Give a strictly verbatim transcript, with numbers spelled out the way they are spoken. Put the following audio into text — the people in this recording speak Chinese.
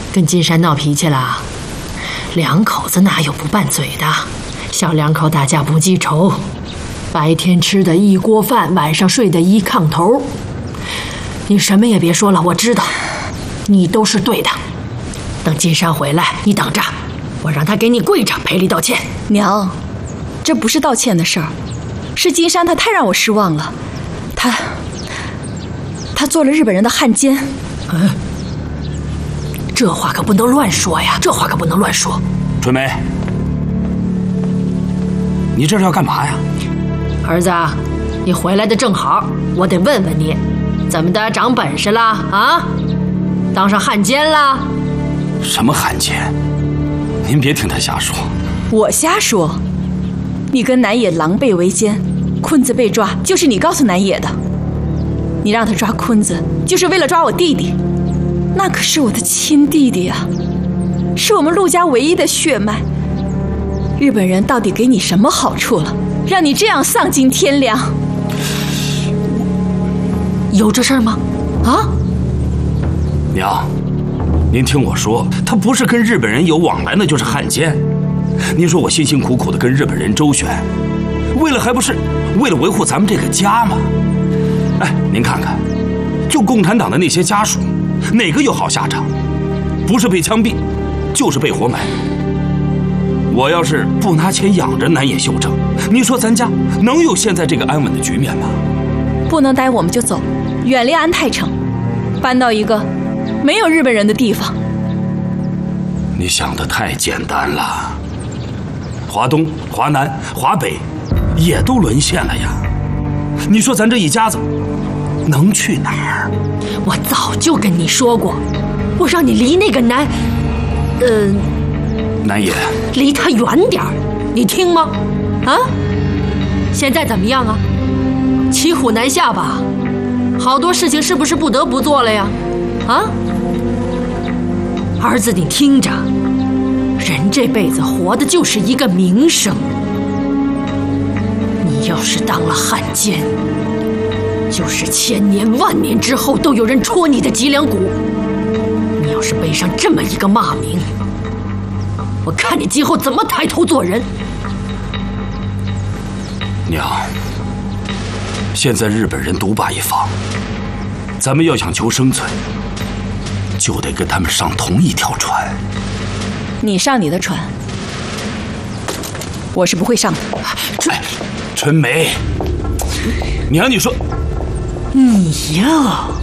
跟金山闹脾气了？两口子哪有不拌嘴的？小两口打架不记仇，白天吃的一锅饭，晚上睡的一炕头。你什么也别说了，我知道，你都是对的。等金山回来，你等着，我让他给你跪着赔礼道歉。 娘，这不是道歉的事儿，是金山他太让我失望了，他他做了日本人的汉奸。 嗯，这话可不能乱说呀，这话可不能乱说。 春梅，你这是要干嘛呀？ 儿子，你回来的正好，我得问问你，怎么的，长本事了啊？当上汉奸了？ 什么汉奸？您别听他瞎说。 我瞎说？你跟南野狼狈为奸，坤子被抓，就是你告诉南野的。你让他抓坤子，就是为了抓我弟弟，那可是我的亲弟弟啊，是我们陆家唯一的血脉。日本人到底给你什么好处了，让你这样丧尽天良？ 有这事儿吗？啊？ 娘，您听我说，他不是跟日本人有往来，那就是汉奸。您说我辛辛苦苦的跟日本人周旋，为了还不是为了维护咱们这个家吗？哎，您看看，就共产党的那些家属，哪个有好下场？不是被枪毙，就是被活埋。我要是不拿钱养着南野修正，你说咱家能有现在这个安稳的局面吗？ 不能待我们就走，远离安泰城，搬到一个没有日本人的地方。 你想得太简单了，华东、华南、华北也都沦陷了呀。你说咱这一家子能去哪儿？ 我早就跟你说过，我让你离那个南，呃， 南野， 离他远点儿，你听吗？啊？现在怎么样啊？骑虎难下吧？好多事情是不是不得不做了呀？啊？儿子，你听着，人这辈子活的就是一个名声。你要是当了汉奸，就是千年万年之后都有人戳你的脊梁骨。你要是背上这么一个骂名，我看你今后怎么抬头做人。 娘，现在日本人独霸一方，咱们要想求生存，就得跟他们上同一条船。 你上你的船，我是不会上的。 春、哎、春梅，娘，你说你呀。